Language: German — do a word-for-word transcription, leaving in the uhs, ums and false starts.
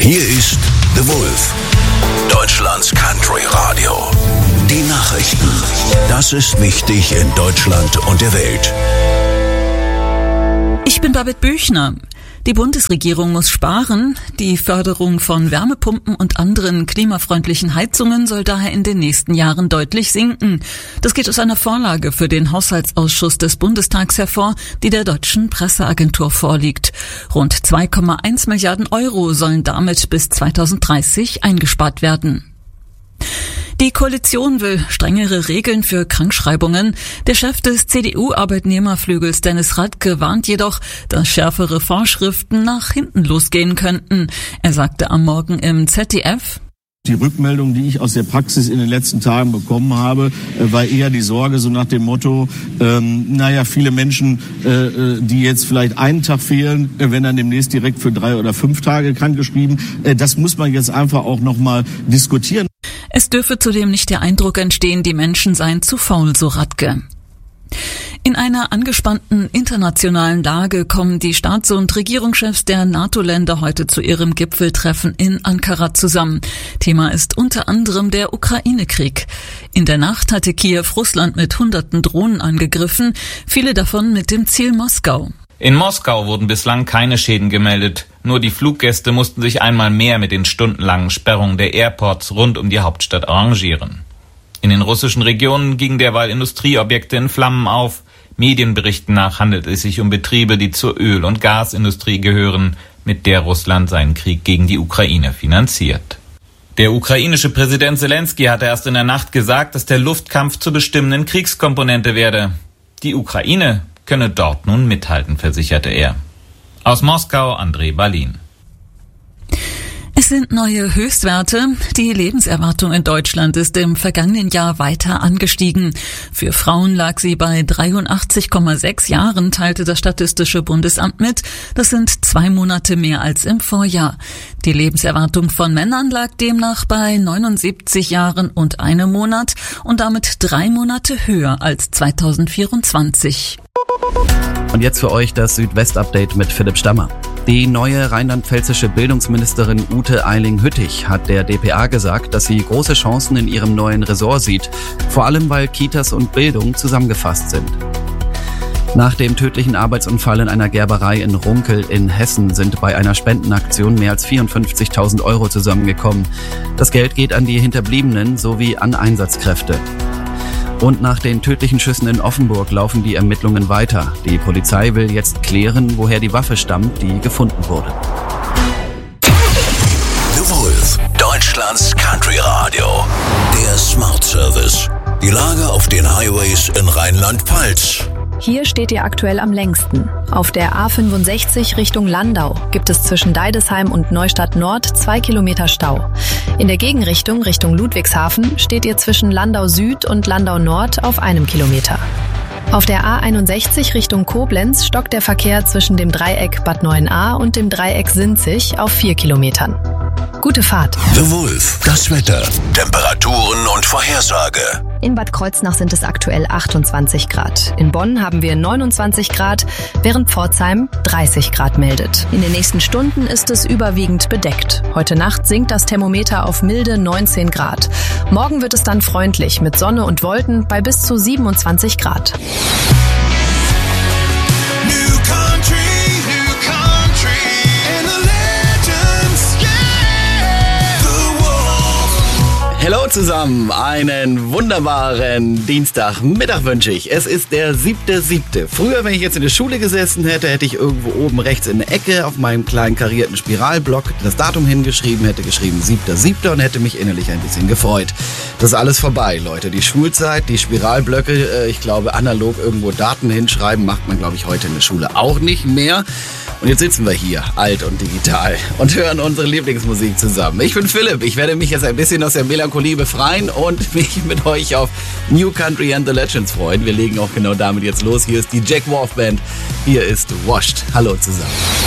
Hier ist The Wolf, Deutschlands Country Radio. Die Nachrichten. Das ist wichtig in Deutschland und der Welt. Ich bin Babette Büchner. Die Bundesregierung muss sparen. Die Förderung von Wärmepumpen und anderen klimafreundlichen Heizungen soll daher in den nächsten Jahren deutlich sinken. Das geht aus einer Vorlage für den Haushaltsausschuss des Bundestags hervor, die der deutschen Presseagentur vorliegt. Rund zwei Komma eins Milliarden Euro sollen damit bis zweitausenddreißig eingespart werden. Die Koalition will strengere Regeln für Krankschreibungen. Der Chef des C D U-Arbeitnehmerflügels Dennis Radke warnt jedoch, dass schärfere Vorschriften nach hinten losgehen könnten. Er sagte am Morgen im Z D F: Die Rückmeldung, die ich aus der Praxis in den letzten Tagen bekommen habe, war eher die Sorge, so nach dem Motto, ähm, naja, viele Menschen, äh, die jetzt vielleicht einen Tag fehlen, wenn dann demnächst direkt für drei oder fünf Tage krankgeschrieben. Äh, das muss man jetzt einfach auch nochmal diskutieren. Es dürfe zudem nicht der Eindruck entstehen, die Menschen seien zu faul, so Radke. In einer angespannten internationalen Lage kommen die Staats- und Regierungschefs der NATO-Länder heute zu ihrem Gipfeltreffen in Ankara zusammen. Thema ist unter anderem der Ukraine-Krieg. In der Nacht hatte Kiew Russland mit hunderten Drohnen angegriffen, viele davon mit dem Ziel Moskau. In Moskau wurden bislang keine Schäden gemeldet. Nur die Fluggäste mussten sich einmal mehr mit den stundenlangen Sperrungen der Airports rund um die Hauptstadt arrangieren. In den russischen Regionen gingen derweil Industrieobjekte in Flammen auf. Medienberichten nach handelt es sich um Betriebe, die zur Öl- und Gasindustrie gehören, mit der Russland seinen Krieg gegen die Ukraine finanziert. Der ukrainische Präsident Zelensky hatte erst in der Nacht gesagt, dass der Luftkampf zur bestimmenden Kriegskomponente werde. Die Ukraine könne dort nun mithalten, versicherte er. Aus Moskau, André Balin. Es sind neue Höchstwerte. Die Lebenserwartung in Deutschland ist im vergangenen Jahr weiter angestiegen. Für Frauen lag sie bei dreiundachtzig Komma sechs Jahren, teilte das Statistische Bundesamt mit. Das sind zwei Monate mehr als im Vorjahr. Die Lebenserwartung von Männern lag demnach bei neunundsiebzig Jahren und einem Monat und damit drei Monate höher als zweitausendvierundzwanzig. Und jetzt für euch das Südwest-Update mit Philipp Stammer. Die neue rheinland-pfälzische Bildungsministerin Ute Eiling-Hüttich hat der D P A gesagt, dass sie große Chancen in ihrem neuen Ressort sieht, vor allem weil Kitas und Bildung zusammengefasst sind. Nach dem tödlichen Arbeitsunfall in einer Gerberei in Runkel in Hessen sind bei einer Spendenaktion mehr als vierundfünfzigtausend Euro zusammengekommen. Das Geld geht an die Hinterbliebenen sowie an Einsatzkräfte. Und nach den tödlichen Schüssen in Offenburg laufen die Ermittlungen weiter. Die Polizei will jetzt klären, woher die Waffe stammt, die gefunden wurde. The Wolf, Deutschlands Country Radio. Der Smart Service. Die Lage auf den Highways in Rheinland-Pfalz. Hier steht ihr aktuell am längsten. Auf der A fünfundsechzig Richtung Landau gibt es zwischen Deidesheim und Neustadt Nord zwei Kilometer Stau. In der Gegenrichtung Richtung Ludwigshafen steht ihr zwischen Landau Süd und Landau Nord auf einem Kilometer. Auf der A einundsechzig Richtung Koblenz stockt der Verkehr zwischen dem Dreieck Bad Neuenahr und dem Dreieck Sinzig auf vier Kilometern. Gute Fahrt. The Wolf, das Wetter, Temperaturen und Vorhersage. In Bad Kreuznach sind es aktuell achtundzwanzig Grad. In Bonn haben wir neunundzwanzig Grad, während Pforzheim dreißig Grad meldet. In den nächsten Stunden ist es überwiegend bedeckt. Heute Nacht sinkt das Thermometer auf milde neunzehn Grad. Morgen wird es dann freundlich mit Sonne und Wolken bei bis zu siebenundzwanzig Grad. Hallo zusammen, einen wunderbaren Dienstagmittag wünsche ich. Es ist der siebte siebte Früher, wenn ich jetzt in der Schule gesessen hätte, hätte ich irgendwo oben rechts in der Ecke auf meinem kleinen karierten Spiralblock das Datum hingeschrieben, hätte geschrieben siebter siebter und hätte mich innerlich ein bisschen gefreut. Das ist alles vorbei, Leute. Die Schulzeit, die Spiralblöcke, ich glaube analog irgendwo Daten hinschreiben, macht man, glaube ich, heute in der Schule auch nicht mehr. Und jetzt sitzen wir hier, alt und digital, und hören unsere Lieblingsmusik zusammen. Ich bin Philipp, ich werde mich jetzt ein bisschen aus der Melancholie befreien und mich mit euch auf New Country and the Legends freuen. Wir legen auch genau damit jetzt los. Hier ist die Jack Wolf Band, hier ist Washed. Hallo zusammen.